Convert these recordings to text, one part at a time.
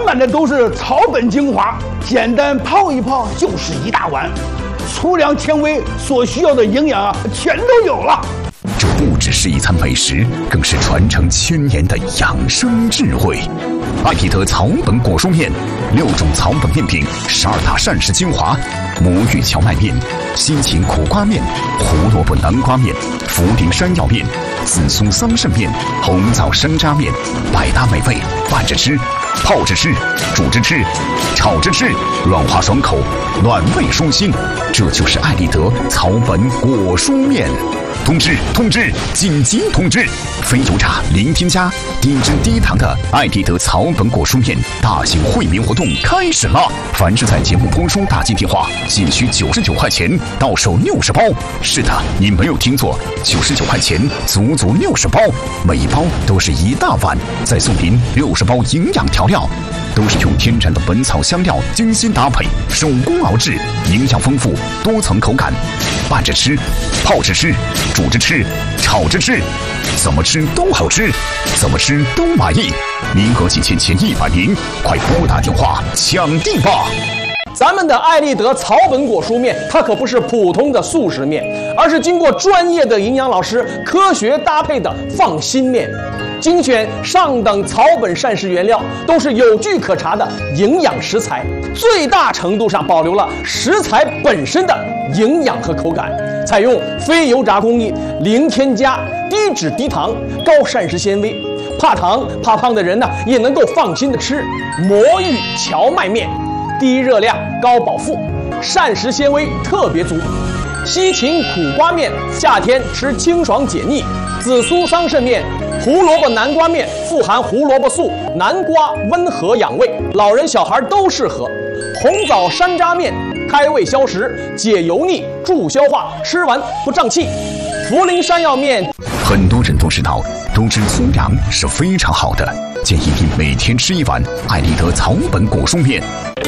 满的都是草本精华，简单泡一泡就是一大碗，粗粮纤维所需要的营养全都有了。 这不只是一餐美食，更是传承千年的养生智慧。艾必得草本果蔬面，6种草本面品，12大膳食精华，魔芋荞麦面、西芹苦瓜面、胡萝卜南瓜面、茯苓山药面、紫苏桑葚面、红枣山楂面，百搭美味，拌着吃、泡着吃、煮着吃、炒着吃，软滑爽口，暖胃舒心。这就是艾必得草本果蔬面。通知！紧急通知！非油炸、零添加、低脂低糖的艾必得草本果蔬面大型惠民活动开始了！凡是在节目播出打进电话，仅需99块钱，到手60包。是的，你没有听错，99块钱，足足60包，每一包都是一大碗，再送您60包营养调料。都是用天然的本草香料精心搭配，手工熬制，营养丰富，多层口感，拌着吃、泡着吃、煮着吃、炒着吃，怎么吃都好吃，怎么吃都满意。名额仅限前100名，快拨打电话抢订吧！ 咱们的艾必得草本果蔬面，它可不是普通的速食面，而是经过专业的营养老师科学搭配的放心面。精选上等草本膳食原料，都是有据可查的营养食材，最大程度上保留了食材本身的营养和口感。采用非油炸工艺，零添加，低脂低糖，高膳食纤维。怕糖怕胖的人呢，也能够放心的吃魔芋荞麦面，低热量高饱腹，膳食纤维特别足。西芹苦瓜面，夏天吃清爽解腻。紫苏桑葚面，胡萝卜南瓜面，富含胡萝卜素，南瓜温和养胃，老人小孩都适合。红枣山楂面，开胃消食，解油腻，助消化，吃完不胀气。茯苓山药面， 很多人都知道粗粮是非常好的，建议您每天吃一碗艾必得草本果蔬面。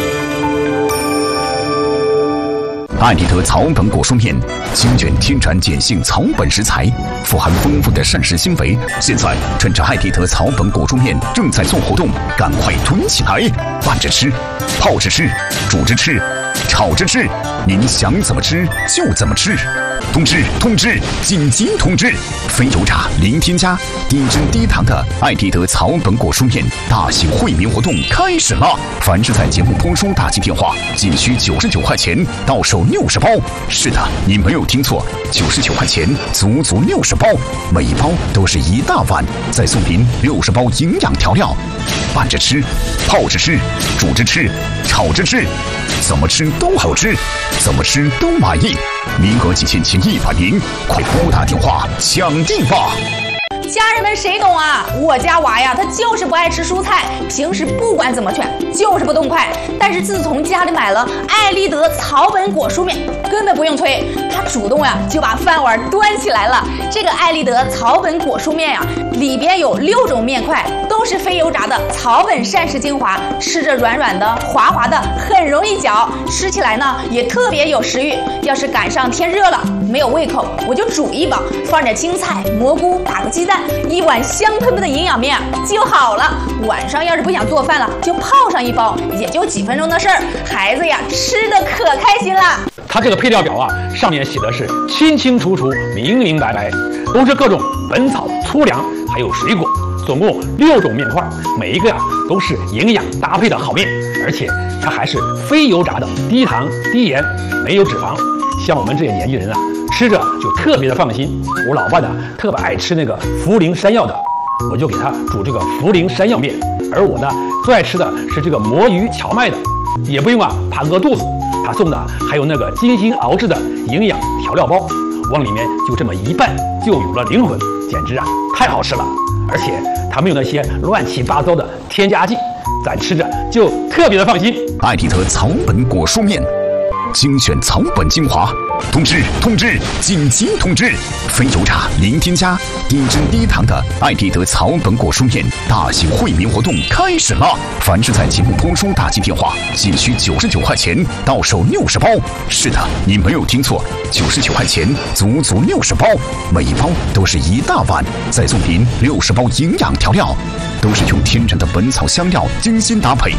艾必得草本果蔬面精选天然碱性草本食材，富含丰富的膳食纤维。现在趁着艾必得草本果蔬面正在做活动，赶快囤起来，拌着吃、泡着吃、煮着吃、炒着吃，您想怎么吃就怎么吃。通知！紧急通知！非油炸、零添加、低脂低糖的艾必得草本果蔬面大型惠民活动开始了！凡是在节目播出打进电话，仅需99块钱，到手60包。是的，你没有听错，99块钱，足足60包，每一包都是一大碗，再送您60包营养调料，拌着吃、泡着吃、煮着吃、炒着吃，怎么吃都好吃，怎么吃都满意。名额仅限前100名，快拨打电话抢订吧！ 家人们谁懂啊？我家娃呀，他就是不爱吃蔬菜，平时不管怎么劝，就是不动筷。但是自从家里买了艾必得草本果蔬面，根本不用催，他主动呀就把饭碗端起来了。这个艾必得草本果蔬面呀，里边有6种面块，都是非油炸的草本膳食精华，吃着软软的、滑滑的，很容易嚼，吃起来呢也特别有食欲。要是赶上天热了，没有胃口，我就煮一包，放点青菜、蘑菇，打个鸡蛋，一碗香喷喷的营养面就好了。晚上要是不想做饭了，就泡上一包，也就几分钟的事儿。孩子呀，吃的可开心了。 它这个配料表啊，上面写的是清清楚楚、明明白白，都是各种本草、粗粮，还有水果，总共6种面块，每一个呀都是营养搭配的好面，而且它还是非油炸的，低糖、低盐，没有脂肪。像我们这些年纪人啊，吃着就特别的放心。我老伴呢特别爱吃那个茯苓山药的，我就给他煮这个茯苓山药面。而我呢最爱吃的是这个魔芋荞麦的，也不用啊怕饿肚子。他送的还有那个精心熬制的营养调料包，往里面就这么一拌，就有了灵魂，简直啊太好吃了。而且它没有那些乱七八糟的添加剂，咱吃着就特别的放心。 艾必得草本果蔬面精选草本精华，通知！紧急通知！非油炸、零添加、低脂低糖的艾必得草本果蔬面大型惠民活动开始了！凡是在节目播出打进电话，仅需99块钱，到手60包。是的，你没有听错，99块钱，足足60包，每一包都是一大碗，再送您60包营养调料。都是用天然的本草香料精心搭配，